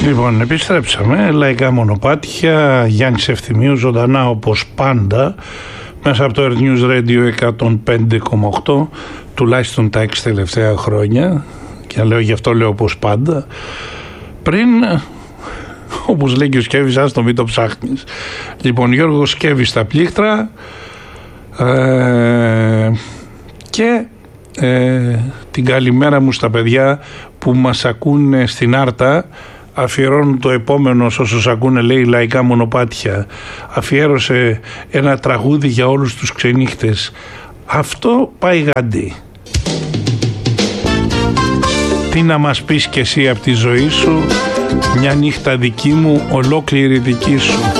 Λοιπόν, επιστρέψαμε. Λαϊκά μονοπάτια, Γιάννης Ευθυμίου, ζωντανά όπως πάντα, μέσα από το Earth News Radio 105,8, τουλάχιστον τα 6 τελευταία χρόνια. Και λέω, γι' αυτό λέω όπως πάντα. Πριν, όπως λέει και ο Σκέβης, ας το μην το ψάχνεις. Λοιπόν, Γιώργος Σκέβης στα πλήκτρα και την καλημέρα μου στα παιδιά που μας ακούνε στην Άρτα. Αφιερώνουν το επόμενο όσους ακούνε, λέει, λαϊκά μονοπάτια. Αφιέρωσε ένα τραγούδι για όλους τους ξενύχτες. Αυτό πάει γαντί. Τι να μας πεις κι εσύ από τη ζωή σου, μια νύχτα δική μου, ολόκληρη δική σου.